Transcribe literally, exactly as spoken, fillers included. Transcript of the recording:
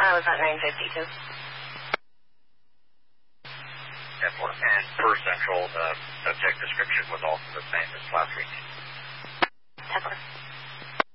I was at nine fifty-two. And per Central, the subject description was also the same as last week. ten four.